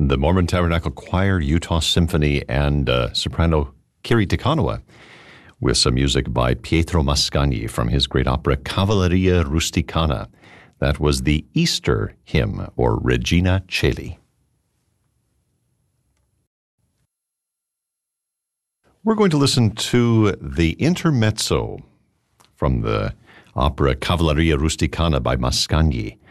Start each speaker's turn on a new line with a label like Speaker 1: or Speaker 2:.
Speaker 1: the Mormon Tabernacle Choir, Utah Symphony, and soprano Kiri Tikanoa, with some music by Pietro Mascagni from his great opera Cavalleria Rusticana. That was the Easter hymn, or Regina Caeli. We're going to listen to the intermezzo from the opera Cavalleria Rusticana by Mascagni.